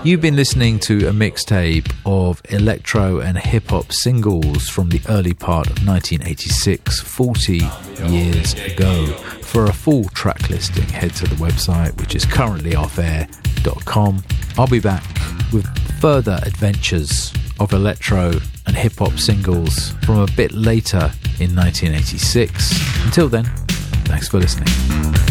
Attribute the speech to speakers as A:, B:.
A: You've been listening to a mixtape of electro and hip-hop singles from the early part of 1986, 40 years ago. For a full track listing, head to the website, which is currently offair.com. I'll be back with further adventures of electro and hip-hop singles from a bit later in 1986. Until then, thanks for listening.